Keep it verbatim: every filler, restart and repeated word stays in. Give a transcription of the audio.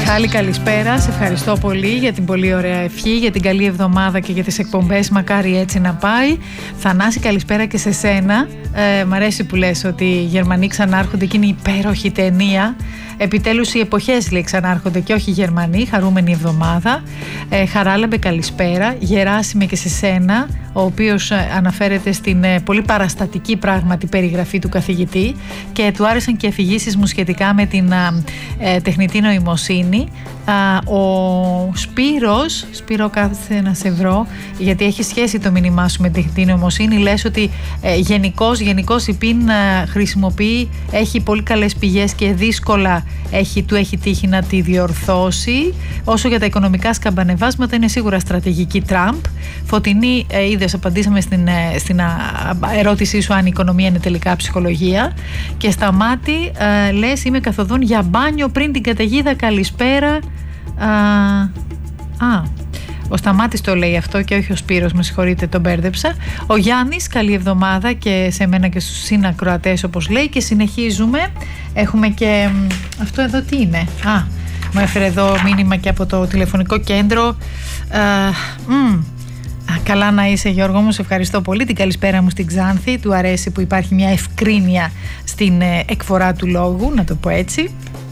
Μιχάλη, καλησπέρα. Σε ευχαριστώ πολύ για την πολύ ωραία ευχή, για την καλή εβδομάδα και για τις εκπομπές. Μακάρι έτσι να πάει. Θανάση, καλησπέρα και σε σένα. Ε, μ' αρέσει που λες ότι οι Γερμανοί ξανάρχονται και είναι υπέροχη ταινία. Επιτέλους οι εποχές, λέει, ξανάρχονται και όχι οι Γερμανοί. Χαρούμενη εβδομάδα. Ε, Χαράλαμπε, καλησπέρα. Γεράσιμε και σε σένα, ο οποίος αναφέρεται στην ε, πολύ παραστατική πράγματι περιγραφή του καθηγητή και του άρεσαν και αφηγήσεις μου σχετικά με την ε, τεχνητή νοημοσύνη. Α, ο Σπύρος, Σπύρο, κάθεσε να σε βρω, γιατί έχει σχέση το μήνυμά σου με την τεχνητή νοημοσύνη. Λες ότι ε, γενικώς, γενικώς η ΠΙΝ ε, χρησιμοποιεί, έχει πολύ καλές πηγές και δύσκολα έχει, του έχει τύχει να τη διορθώσει. Όσο για τα οικονομικά σκαμπανεβάσματα, είναι σίγουρα στρατηγική Τραμπ. Φωτεινή, ε, είδες, απαντήσαμε στην, ε, στην α, ερώτησή σου αν η οικονομία είναι τελικά ψυχολογία. Και Σταμάτη, ε, λες, είμαι καθοδόν για μπάνιο πριν την καταιγίδα. Καλησπέρα. Α, α, ο Σταμάτης το λέει αυτό και όχι ο Σπύρος, με συγχωρείτε, τον μπέρδεψα. Ο Γιάννης, καλή εβδομάδα και σε μένα και στους συνακροατές, όπως λέει, και συνεχίζουμε. Έχουμε και αυτό εδώ τι είναι? Α, μου έφερε εδώ μήνυμα και από το τηλεφωνικό κέντρο. Α, μ, καλά να είσαι, Γιώργο μου, σε ευχαριστώ πολύ. Την καλησπέρα μου στην Ξάνθη. Του αρέσει που υπάρχει μια ευκρίνεια στην εκφορά του λόγου, να το πω έτσι.